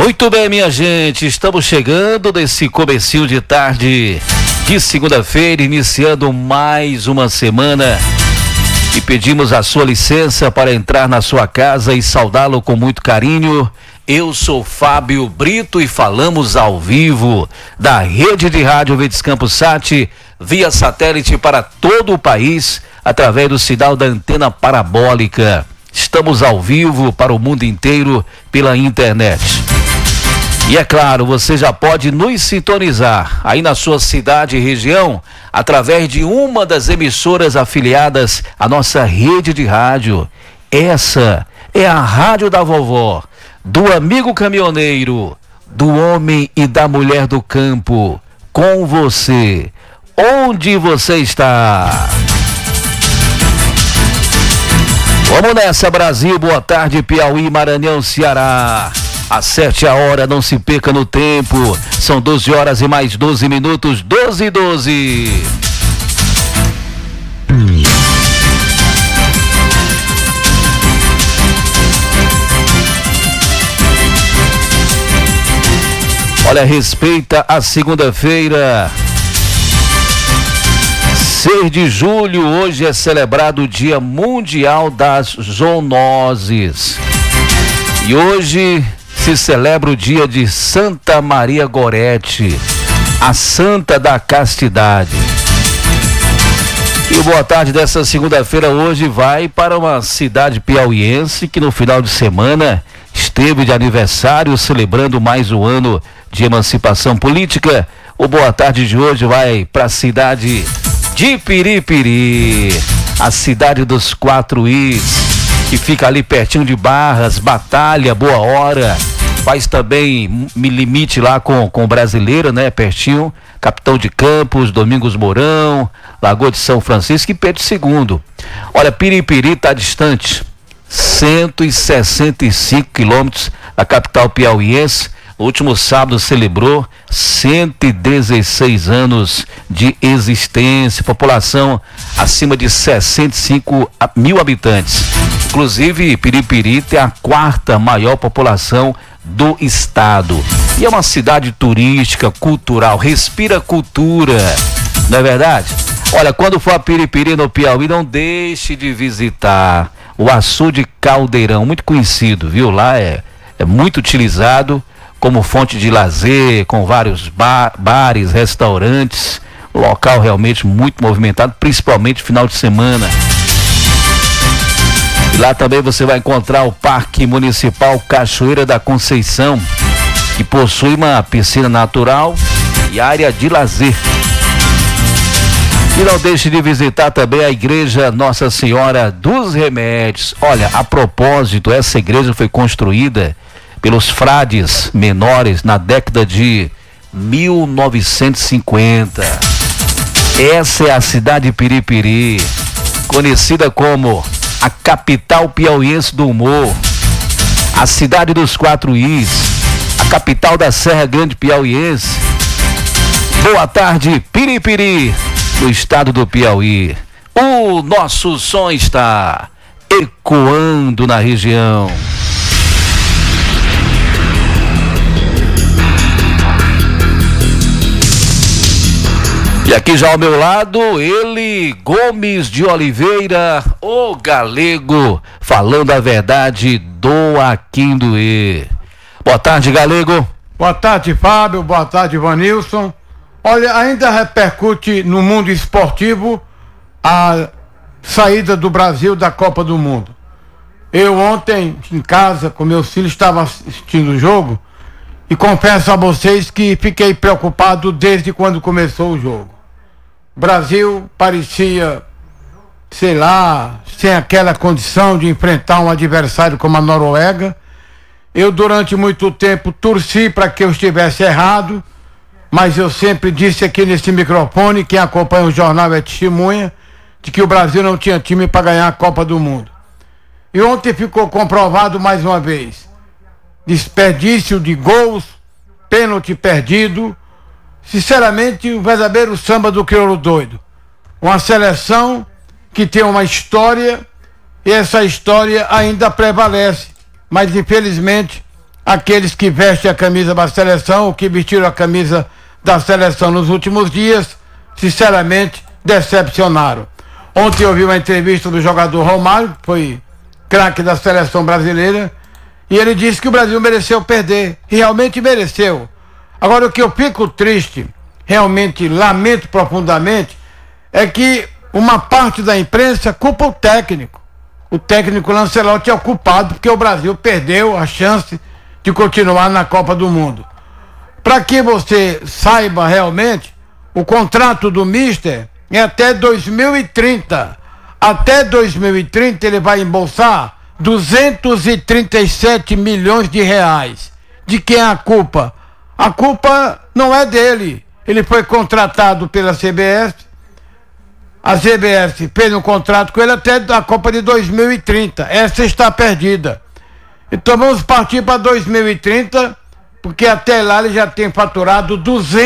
Muito bem, minha gente, estamos chegando nesse comecinho de tarde de segunda-feira, iniciando mais uma semana e pedimos a sua licença para entrar na sua casa e saudá-lo com muito carinho. Eu sou Fábio Brito e falamos ao vivo da rede de rádio Verdes Campos Sat, via satélite para todo o país, através do sinal da antena parabólica. Estamos ao vivo para o mundo inteiro pela internet. E é claro, você já pode nos sintonizar aí na sua cidade e região através de uma das emissoras afiliadas à nossa rede de rádio. Essa é a Rádio da Vovó, do amigo caminhoneiro, do homem e da mulher do campo, com você, onde você está. Vamos nessa, Brasil, boa tarde, Piauí, Maranhão, Ceará. Acerte a hora, não se perca no tempo. São 12 horas e mais 12 minutos, 12:12. Olha, respeita a segunda-feira. 6 de julho, hoje é celebrado o Dia Mundial das Zoonoses. E hoje se celebra o dia de Santa Maria Gorete, a santa da castidade. E o boa tarde dessa segunda-feira hoje vai para uma cidade piauiense que no final de semana esteve de aniversário, celebrando mais um ano de emancipação política. O boa tarde de hoje vai para a cidade de Piripiri, a cidade dos 4 Is, que fica ali pertinho de Barras, Batalha, Boa Hora, faz também limite lá com Brasileira, né, pertinho, Capitão de Campos, Domingos Mourão, Lagoa de São Francisco e Pedro II. Olha, Piripiri está distante, 165 quilômetros da capital piauiense. No último sábado celebrou 116 anos de existência, população acima de 65 mil habitantes. Inclusive, Piripiri tem a 4ª maior população do estado. E é uma cidade turística, cultural, respira cultura, não é verdade? Olha, quando for a Piripiri no Piauí, não deixe de visitar o Açude Caldeirão, muito conhecido, viu? Lá é muito utilizado como fonte de lazer, com vários bares, restaurantes, local realmente muito movimentado, principalmente final de semana. E lá também você vai encontrar o Parque Municipal Cachoeira da Conceição, que possui uma piscina natural e área de lazer. E não deixe de visitar também a Igreja Nossa Senhora dos Remédios. Olha, a propósito, essa igreja foi construída pelos frades menores na década de 1950. Essa é a cidade de Piripiri, conhecida como a capital piauiense do humor, a cidade dos 4 Is, a capital da Serra Grande piauiense. Boa tarde, Piripiri, no estado do Piauí. O nosso som está ecoando na região. E aqui já ao meu lado, ele, Gomes de Oliveira, o galego, falando a verdade do Aquindoê. Boa tarde, galego. Boa tarde, Fábio. Boa tarde, Vanilson. Olha, ainda repercute no mundo esportivo a saída do Brasil da Copa do Mundo. Eu ontem, em casa, com meus filhos, estava assistindo o jogo e confesso a vocês que fiquei preocupado desde quando começou o jogo. O Brasil parecia, sei lá, sem aquela condição de enfrentar um adversário como a Noruega. Eu durante muito tempo torci para que eu estivesse errado, mas eu sempre disse aqui nesse microfone, quem acompanha o jornal é testemunha, de que o Brasil não tinha time para ganhar a Copa do Mundo. E ontem ficou comprovado mais uma vez. Desperdício de gols, pênalti perdido, sinceramente, o verdadeiro samba do crioulo doido. Uma seleção que tem uma história e essa história ainda prevalece. Mas, infelizmente, aqueles que vestem a camisa da seleção, ou que vestiram a camisa da seleção nos últimos dias, sinceramente, decepcionaram. Ontem eu vi uma entrevista do jogador Romário, que foi craque da seleção brasileira, e ele disse que o Brasil mereceu perder, e realmente mereceu. Agora, o que eu fico triste, realmente lamento profundamente, é que uma parte da imprensa culpa o técnico. O técnico Lancelotti é o culpado, porque o Brasil perdeu a chance de continuar na Copa do Mundo. Para que você saiba realmente, o contrato do Mister é até 2030. Até 2030 ele vai embolsar 237 milhões de reais. De quem é a culpa? A culpa não é dele. Ele foi contratado pela CBF. A CBF fez um contrato com ele até a Copa de 2030. Essa está perdida. Então vamos partir para 2030, porque até lá ele já tem faturado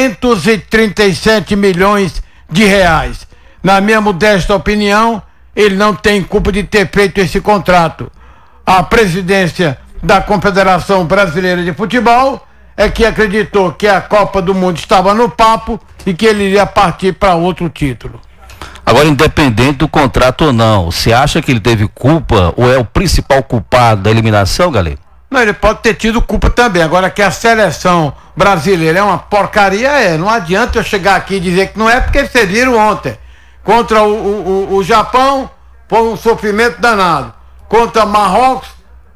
237 milhões de reais. Na minha modesta opinião, ele não tem culpa de ter feito esse contrato. A presidência da Confederação Brasileira de Futebol é que acreditou que a Copa do Mundo estava no papo e que ele iria partir para outro título. Agora, independente do contrato ou não, você acha que ele teve culpa ou é o principal culpado da eliminação, Galego? Não, ele pode ter tido culpa também. Agora, que a seleção brasileira é uma porcaria, não adianta eu chegar aqui e dizer que não é, porque vocês viram ontem. Contra o Japão, foi um sofrimento danado. Contra Marrocos,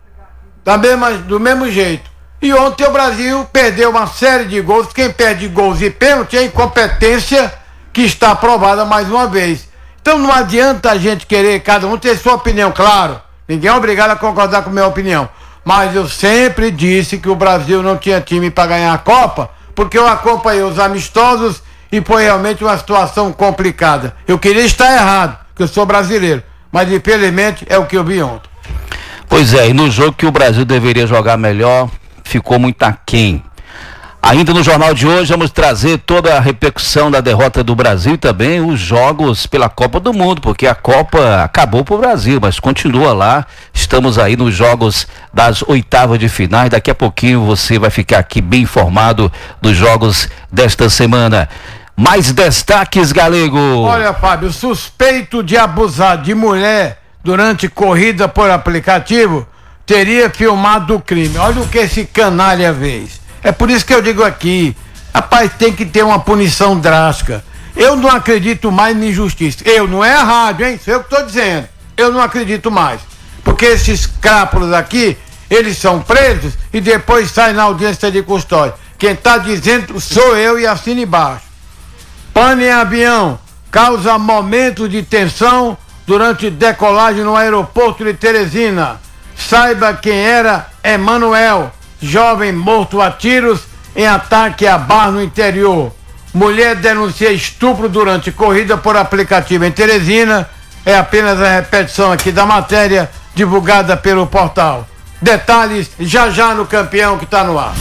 do mesmo jeito. E ontem o Brasil perdeu uma série de gols. Quem perde gols e pênalti é incompetência, que está aprovada mais uma vez. Então não adianta a gente querer cada um ter sua opinião, claro. Ninguém é obrigado a concordar com a minha opinião. Mas eu sempre disse que o Brasil não tinha time para ganhar a Copa, porque eu acompanhei os amistosos e foi realmente uma situação complicada. Eu queria estar errado, porque eu sou brasileiro, mas infelizmente é o que eu vi ontem. Pois é, e no jogo que o Brasil deveria jogar melhor, ficou muito aquém. Ainda no jornal de hoje vamos trazer toda a repercussão da derrota do Brasil e também os jogos pela Copa do Mundo, porque a Copa acabou pro Brasil, mas continua lá. Estamos aí nos jogos das oitavas de finais. Daqui a pouquinho você vai ficar aqui bem informado dos jogos desta semana. Mais destaques, Galego. Olha, Fábio, suspeito de abusar de mulher durante corrida por aplicativo teria filmado o crime. Olha o que esse canalha fez. É por isso que eu digo aqui, rapaz, tem que ter uma punição drástica. Eu não acredito mais em injustiça. Eu, não é a rádio, hein? Isso é o que estou dizendo. Eu não acredito mais. Porque esses crápulos aqui, eles são presos e depois saem na audiência de custódia. Quem está dizendo sou eu e assina embaixo. Pane em avião causa momento de tensão durante decolagem no aeroporto de Teresina. Saiba quem era Emanuel, jovem morto a tiros em ataque a bar no interior. Mulher denuncia estupro durante corrida por aplicativo em Teresina. É apenas a repetição aqui da matéria divulgada pelo portal. Detalhes já no Campeão, que está no ar.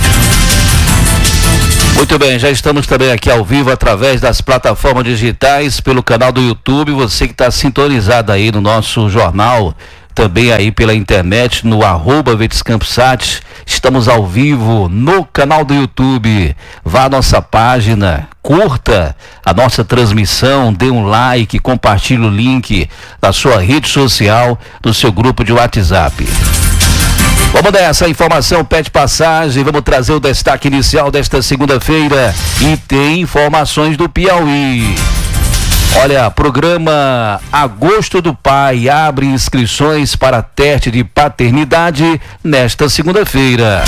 Muito bem, já estamos também aqui ao vivo através das plataformas digitais, pelo canal do YouTube. Você que está sintonizado aí no nosso jornal, também aí pela internet, no @Verdes-Campos-Sat. Estamos ao vivo no canal do YouTube. Vá à nossa página, curta a nossa transmissão, dê um like, compartilhe o link da sua rede social, do seu grupo de WhatsApp. Vamos nessa, a informação pede passagem, vamos trazer o destaque inicial desta segunda-feira e tem informações do Piauí. Olha, programa Agosto do Pai abre inscrições para teste de paternidade nesta segunda-feira.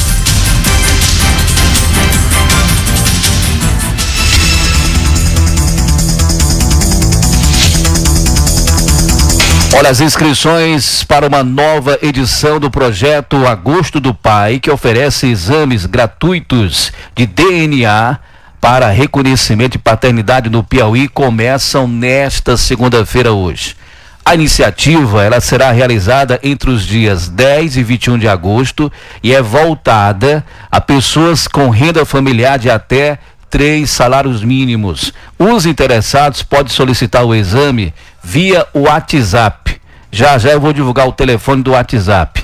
Olha, as inscrições para uma nova edição do projeto Agosto do Pai, que oferece exames gratuitos de DNA para reconhecimento de paternidade no Piauí, começam nesta segunda-feira hoje. A iniciativa, ela será realizada entre os dias 10 e 21 de agosto e é voltada a pessoas com renda familiar de até 3 salários mínimos. Os interessados podem solicitar o exame via WhatsApp. Já eu vou divulgar o telefone do WhatsApp.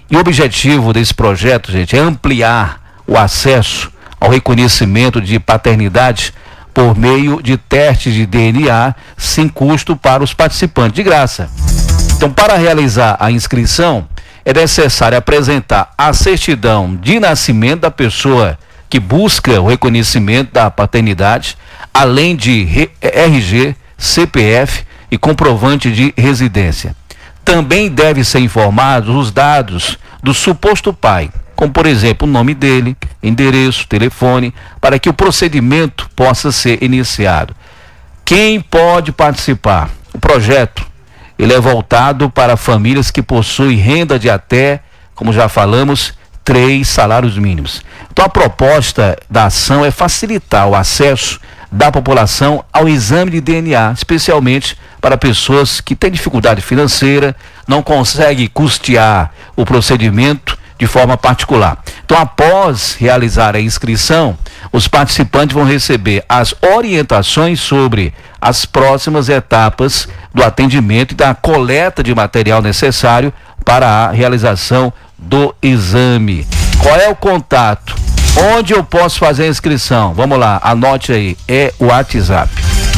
E o objetivo desse projeto, gente, é ampliar o acesso ao reconhecimento de paternidade por meio de testes de DNA sem custo para os participantes, de graça. Então, para realizar a inscrição, é necessário apresentar a certidão de nascimento da pessoa que busca o reconhecimento da paternidade, além de RG, CPF e comprovante de residência. Também deve ser informados os dados do suposto pai, como por exemplo o nome dele, endereço, telefone, para que o procedimento possa ser iniciado. Quem pode participar? O projeto, ele é voltado para famílias que possuem renda de até, como já falamos, 3 salários mínimos. Então a proposta da ação é facilitar o acesso da população ao exame de DNA, especialmente para pessoas que têm dificuldade financeira, não conseguem custear o procedimento de forma particular. Então, após realizar a inscrição, os participantes vão receber as orientações sobre as próximas etapas do atendimento e da coleta de material necessário para a realização do exame. Qual é o contato? Onde eu posso fazer a inscrição? Vamos lá, anote aí, é o WhatsApp.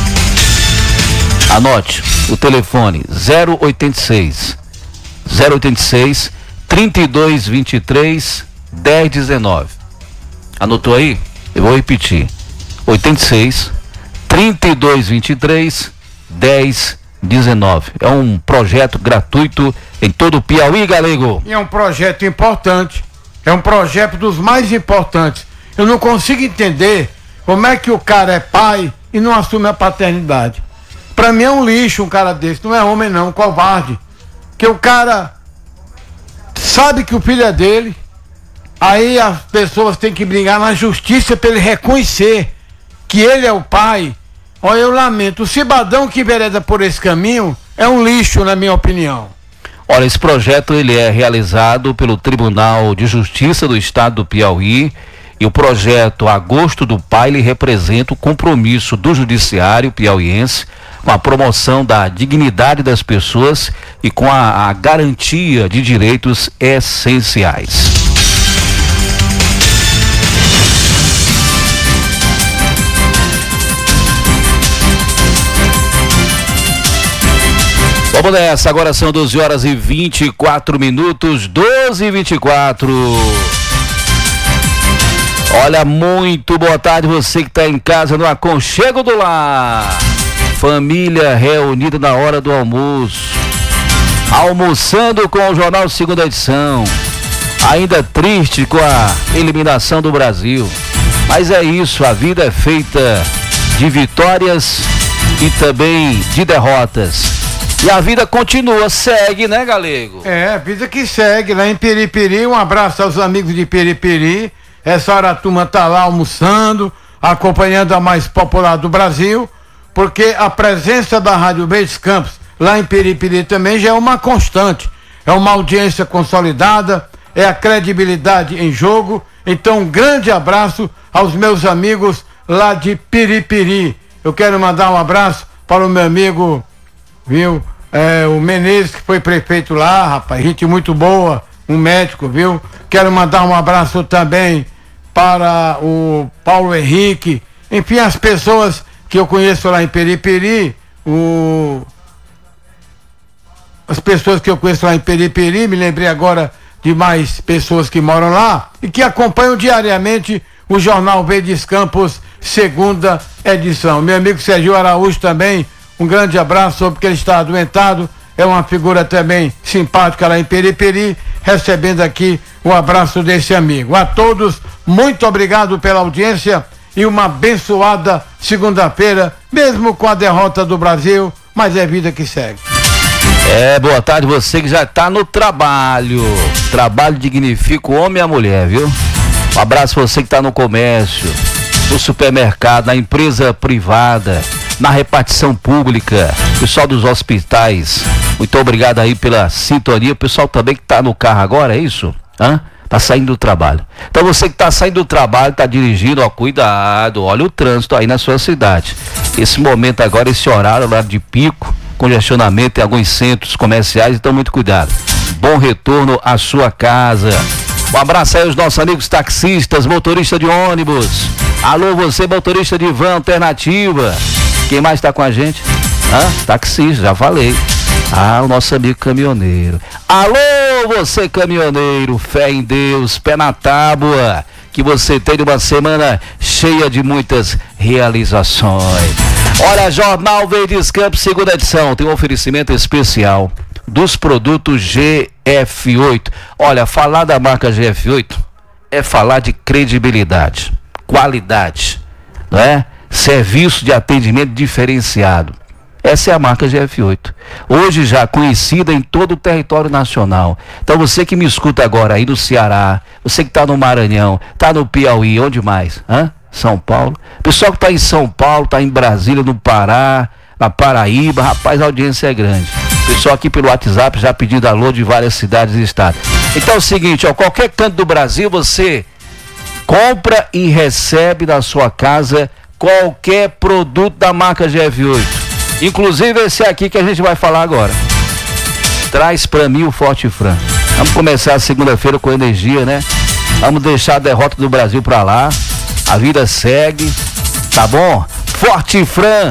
Anote o telefone 086 3223 1019. Anotou aí? Eu vou repetir. 86 3223 1019. É um projeto gratuito em todo o Piauí, Galego. E é um projeto importante. É um projeto dos mais importantes. Eu não consigo entender como é que o cara é pai e não assume a paternidade. Pra mim é um lixo um cara desse. Não é homem não, um covarde. Que o cara sabe que o filho é dele, aí as pessoas têm que brigar na justiça para ele reconhecer que ele é o pai. Olha, eu lamento, o cidadão que vereda por esse caminho é um lixo, na minha opinião. Olha, esse projeto ele é realizado pelo Tribunal de Justiça do Estado do Piauí, e o projeto Agosto do Pai ele representa o compromisso do judiciário piauiense com a promoção da dignidade das pessoas e com a garantia de direitos essenciais. Vamos nessa, agora são 12 horas e 24 minutos, 12h24. Olha, muito boa tarde você que está em casa no aconchego do lar. Família reunida na hora do almoço, almoçando com o Jornal Segunda Edição, ainda triste com a eliminação do Brasil, mas é isso, a vida é feita de vitórias e também de derrotas, e a vida continua, segue, né, Galego? É, a vida que segue lá em Piripiri. Um abraço aos amigos de Piripiri. Essa hora a turma tá lá almoçando, acompanhando a mais popular do Brasil, porque a presença da Rádio Verdes Campos lá em Piripiri também já é uma constante, é uma audiência consolidada, é a credibilidade em jogo. Então, um grande abraço aos meus amigos lá de Piripiri. Eu quero mandar um abraço para o meu amigo, viu, o Menezes, que foi prefeito lá, rapaz, gente muito boa, um médico, viu? Quero mandar um abraço também para o Paulo Henrique, enfim, as pessoas que eu conheço lá em Piripiri, as pessoas que eu conheço lá em Piripiri, me lembrei agora de mais pessoas que moram lá e que acompanham diariamente o Jornal Verdes Campos, segunda edição. Meu amigo Sergio Araújo também, um grande abraço, porque ele está adoentado, é uma figura também simpática lá em Piripiri, recebendo aqui o abraço desse amigo. A todos, muito obrigado pela audiência e uma abençoada segunda-feira, mesmo com a derrota do Brasil, mas é vida que segue. Boa tarde você que já está no trabalho. Trabalho dignifica o homem e a mulher, viu? Um abraço você que está no comércio, no supermercado, na empresa privada, na repartição pública, pessoal dos hospitais, muito obrigado aí pela sintonia. O pessoal também que está no carro agora, é isso? Tá saindo do trabalho. Então você que está saindo do trabalho, está dirigindo, ó, cuidado, olha o trânsito aí na sua cidade. Esse momento agora, esse horário de pico, congestionamento em alguns centros comerciais, então muito cuidado. bom retorno à sua casa. Um abraço aí aos nossos amigos taxistas, motorista de ônibus. Alô, você motorista de van alternativa. Quem mais está com a gente? Taxista, já falei. O nosso amigo caminhoneiro. Alô, você caminhoneiro, fé em Deus, pé na tábua. Que você tenha uma semana cheia de muitas realizações. Olha, Jornal Verdes Campos, segunda edição, tem um oferecimento especial dos produtos GF8. Olha, falar da marca GF8 é falar de credibilidade, qualidade, não é? Serviço de atendimento diferenciado. Essa é a marca GF8. Hoje já conhecida em todo o território nacional. Então você que me escuta agora aí no Ceará, você que está no Maranhão, está no Piauí, onde mais? São Paulo. Pessoal que está em São Paulo, está em Brasília, no Pará, na Paraíba, rapaz, a audiência é grande. Pessoal aqui pelo WhatsApp já pedindo alô de várias cidades e estados. Então é o seguinte, qualquer canto do Brasil você compra e recebe na sua casa qualquer produto da marca GF8. Inclusive esse aqui que a gente vai falar agora. Traz pra mim o Forte Fran. Vamos começar a segunda-feira com energia, né? Vamos deixar a derrota do Brasil pra lá. A vida segue, tá bom? Forte Fran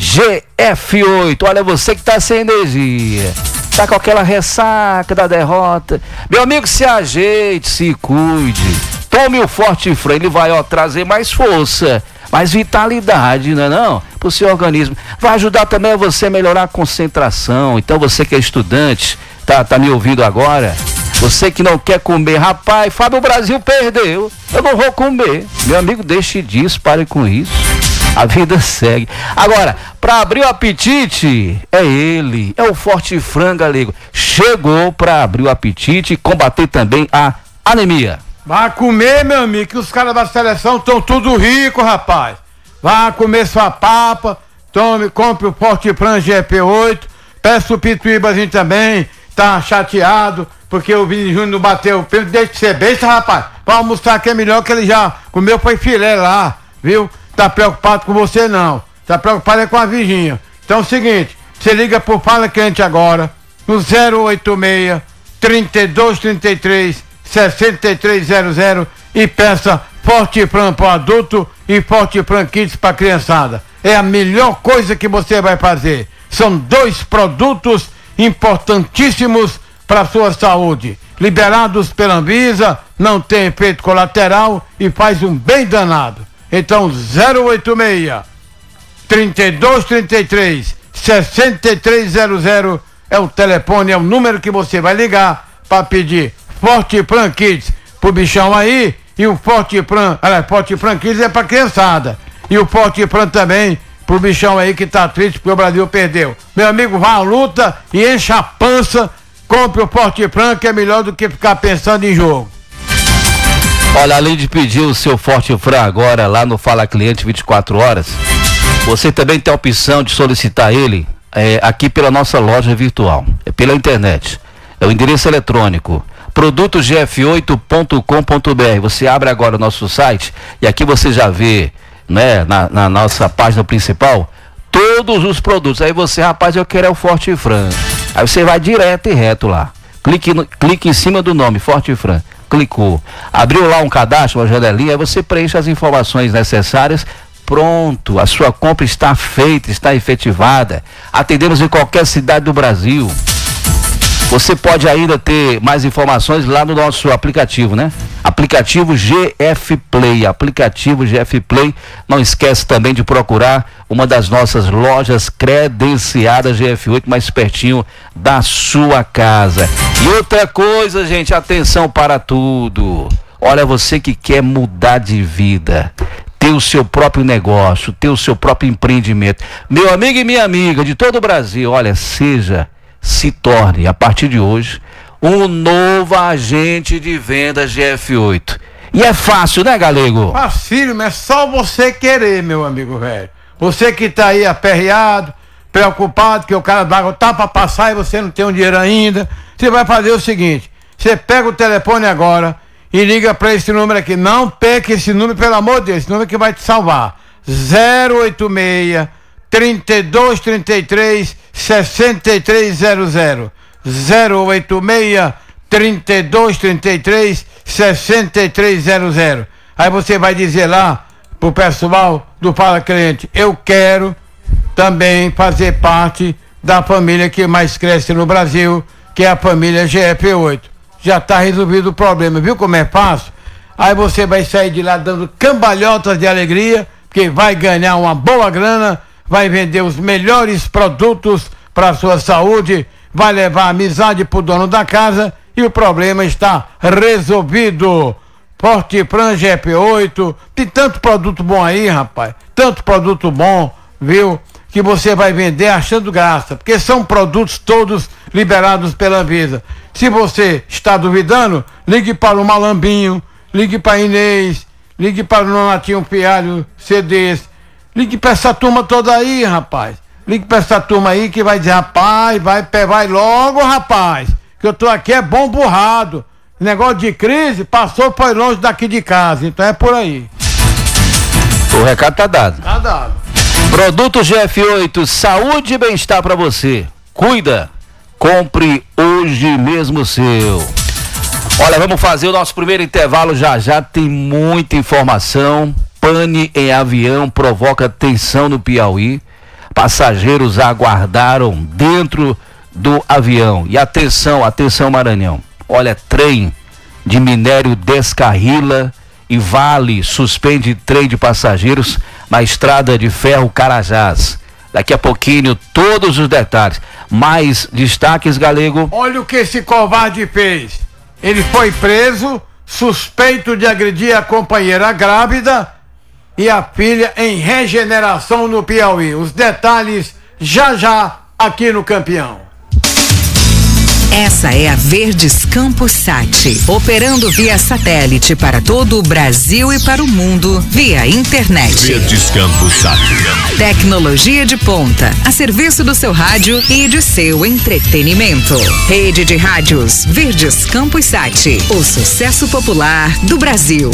GF8. Olha, você que tá sem energia, tá com aquela ressaca da derrota, meu amigo, se ajeite, se cuide. Tome o Forte Fran, ele vai trazer mais força, mais vitalidade, não? Pro seu organismo. Vai ajudar também a você melhorar a concentração. Então você que é estudante, tá me ouvindo agora? Você que não quer comer, rapaz, Fábio, o Brasil perdeu, eu não vou comer. Meu amigo, deixe disso, pare com isso. A vida segue. Agora, para abrir o apetite, é ele, é o Forte Fran, galego. Chegou para abrir o apetite e combater também a anemia. Vai comer, meu amigo, que os caras da seleção estão tudo rico, rapaz. Vai comer sua papa, compre o Forte Fran GP8. Peça o Pituíbazinho também, tá chateado, porque o Vini Júnior não bateu. Deixa de ser besta, rapaz. Pra almoçar que é melhor, que ele já comeu, foi filé lá, viu? Tá preocupado com você não, tá preocupado é com a vizinha. Então é o seguinte, você liga por Fala Quente agora, no 086 3233 6300 e peça Forte Fran pro adulto e Forte Fran Kids pra criançada. É a melhor coisa que você vai fazer. São dois produtos importantíssimos para sua saúde, liberados pela Anvisa, não tem efeito colateral e faz um bem danado. Então 086 3233 6300 é o telefone, é o número que você vai ligar para pedir Forte Fran Kids pro bichão aí, e o Forte Fran Kids é pra criançada, e o Forte Fran também pro bichão aí que tá triste porque o Brasil perdeu. Meu amigo, vá à luta e encha a pança, compre o Forte Fran, que é melhor do que ficar pensando em jogo. Olha, além de pedir o seu Forte Fran agora lá no Fala Cliente 24 horas, você também tem a opção de solicitar ele aqui pela nossa loja virtual, pela internet. É o endereço eletrônico produtosgf8.com.br. Você abre agora o nosso site e aqui você já vê, né, na nossa página principal, todos os produtos. Aí você, rapaz, eu quero o Forte Fran. Aí você vai direto e reto lá. Clique em cima do nome, Forte Fran. Clicou. Abriu lá um cadastro, uma janelinha, aí você preenche as informações necessárias. Pronto, a sua compra está feita, está efetivada. Atendemos em qualquer cidade do Brasil. Você pode ainda ter mais informações lá no nosso aplicativo, né? Aplicativo GF Play, aplicativo GF Play. Não esquece também de procurar uma das nossas lojas credenciadas GF8 mais pertinho da sua casa. E outra coisa, gente, atenção para tudo. Olha, você que quer mudar de vida, ter o seu próprio negócio, ter o seu próprio empreendimento. Meu amigo e minha amiga de todo o Brasil, olha, se torne, a partir de hoje, um novo agente de vendas GF8. E é fácil, né, galego? Facílimo, é só você querer, meu amigo velho. Você que tá aí aperreado, preocupado, que o cara tá pra passar e você não tem um dinheiro ainda, você vai fazer o seguinte, você pega o telefone agora e liga pra esse número aqui. Não perca esse número, pelo amor de Deus, esse número que vai te salvar. 086 3233 6300 086 3233 6300. Aí você vai dizer lá pro pessoal do Fala Cliente: eu quero também fazer parte da família que mais cresce no Brasil, que é a família GF8. Já está resolvido o problema, viu como é fácil? Aí você vai sair de lá dando cambalhotas de alegria, porque vai ganhar uma boa grana, vai vender os melhores produtos para a sua saúde, vai levar amizade pro dono da casa e o problema está resolvido. Fortipran GF8, tem tanto produto bom aí, rapaz, tanto produto bom, viu, que você vai vender achando graça, porque são produtos todos liberados pela Anvisa. Se você está duvidando, ligue para o Malambinho, ligue para Inês, ligue para o Nonatinho Pialho CDs, ligue para essa turma toda aí, rapaz, ligue para essa turma aí que vai dizer: rapaz, vai logo, rapaz, que eu tô aqui é bom burrado. Negócio de crise, passou, foi longe daqui de casa, então é por aí. O recado tá dado. Tá dado. Produto GF8, saúde e bem-estar pra você. Cuida, compre hoje mesmo o seu. Olha, vamos fazer o nosso primeiro intervalo já tem muita informação. Pane em avião provoca tensão no Piauí. Passageiros aguardaram dentro do avião. E atenção Maranhão. Olha, trem de minério descarrila e Vale suspende trem de passageiros na estrada de ferro Carajás. Daqui a pouquinho todos os detalhes. Mais destaques, Galego. Olha o que esse covarde fez. Ele foi preso, suspeito de agredir a companheira grávida e a filha em regeneração no Piauí. Os detalhes já aqui no Campeão. Essa é a Verdes Campos Sat, operando via satélite para todo o Brasil e para o mundo via internet. Verdes Campos Sat. Tecnologia de ponta, a serviço do seu rádio e de seu entretenimento. Rede de rádios Verdes Campos Sat, o sucesso popular do Brasil.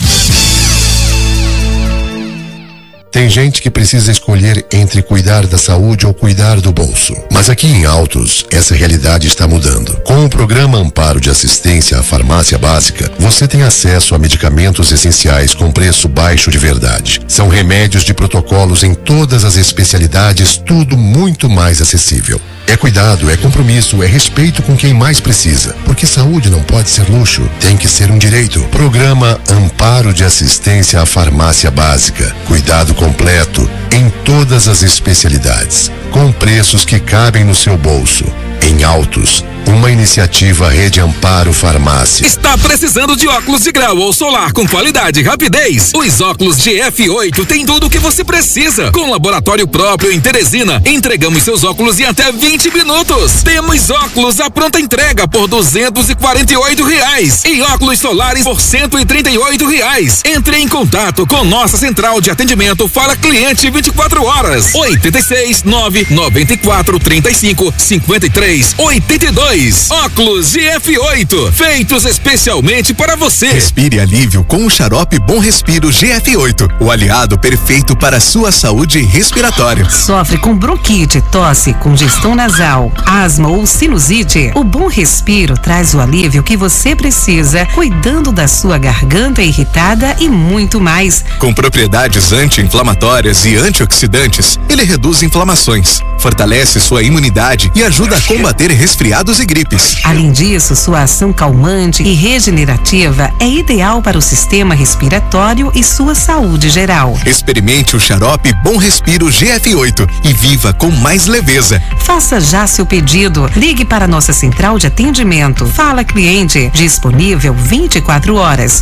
Tem gente que precisa escolher entre cuidar da saúde ou cuidar do bolso. Mas aqui em Altos, essa realidade está mudando. Com o programa Amparo de Assistência à Farmácia Básica, você tem acesso a medicamentos essenciais com preço baixo de verdade. São remédios de protocolos em todas as especialidades, tudo muito mais acessível. É cuidado, é compromisso, é respeito com quem mais precisa. Porque saúde não pode ser luxo, tem que ser um direito. Programa Amparo de Assistência à Farmácia Básica. Cuidado completo em todas as especialidades, com preços que cabem no seu bolso. Em Altos, uma iniciativa Rede Amparo Farmácia. Está precisando de óculos de grau ou solar com qualidade e rapidez? Os óculos GF8 têm tudo o que você precisa. Com laboratório próprio em Teresina, entregamos seus óculos em até 20 minutos. Temos óculos à pronta entrega por R$248 e óculos solares por R$138. Entre em contato com nossa central de atendimento Fala Cliente 24 horas. 86 994 35 53 82. Óculos GF8, feitos especialmente para você. Respire alívio com o xarope Bom Respiro GF8, o aliado perfeito para a sua saúde respiratória. Sofre com bronquite, tosse, congestão nasal, asma ou sinusite? O Bom Respiro traz o alívio que você precisa, cuidando da sua garganta irritada e muito mais. Com propriedades anti-inflamatórias e antioxidantes, ele reduz inflamações, fortalece sua imunidade e ajuda a combater resfriados e gripes. Além disso, sua ação calmante e regenerativa é ideal para o sistema respiratório e sua saúde geral. Experimente o xarope Bom Respiro GF8 e viva com mais leveza. Faça já seu pedido. Ligue para nossa central de atendimento. Fala Cliente, disponível 24 horas.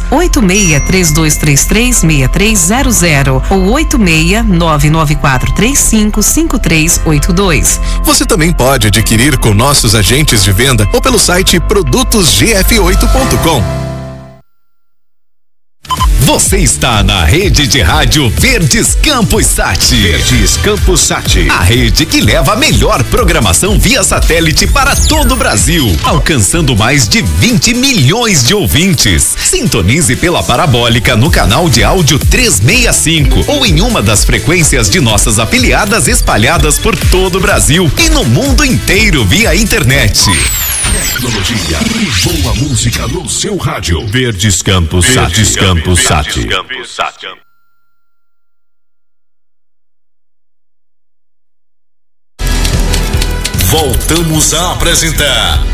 86-3233-6300 ou 86-99435-5382. Você também pode adquirir com nossos agentes de venda ou pelo site produtosgf8.com. Você está na rede de rádio Verdes Campos Sat. Verdes Campos Sat. A rede que leva a melhor programação via satélite para todo o Brasil, alcançando mais de 20 milhões de ouvintes. Sintonize pela parabólica no canal de áudio 365 ou em uma das frequências de nossas afiliadas espalhadas por todo o Brasil e no mundo inteiro via internet. tecnologia e boa música no seu rádio. Verdes Campos Sat. Voltamos a apresentar